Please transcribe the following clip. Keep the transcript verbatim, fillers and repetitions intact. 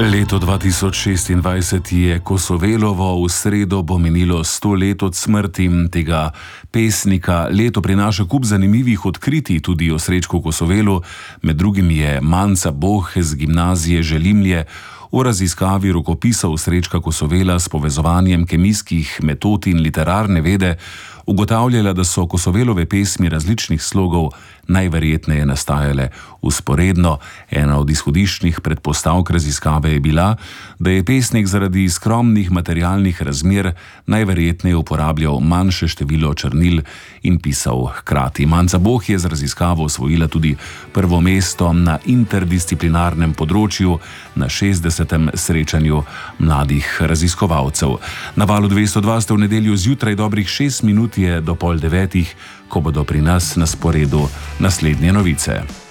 Leto dva tisoč šestindvajset je Kosovelovo, v sredo bo minilo sto let od smrti tega pesnika. Leto prinaša kup zanimivih odkritij tudi o Srečku Kosovelu, med drugim je Manca Boh z gimnazije Želimlje v raziskavi rokopisov Srečka Kosovela s povezovanjem kemijskih metod in literarne vede ugotavljala, da so Kosovelove pesmi različnih slogov najverjetneje nastajale vzporedno. Ena od izhodiščnih predpostavk raziskave je bila, da je pesnik zaradi skromnih materialnih razmer najverjetneje uporabljal manjše število črnil in pisal hkrati. Manca Boh je z raziskavo osvojila tudi prvo mesto na interdisciplinarnem področju na šestdesetem srečanju mladih raziskovalcev. Na Valu dvesto dva ste v nedeljo zjutraj, dobrih šest minut je do pol devetih, ko bodo pri nas na sporedu naslednje novice.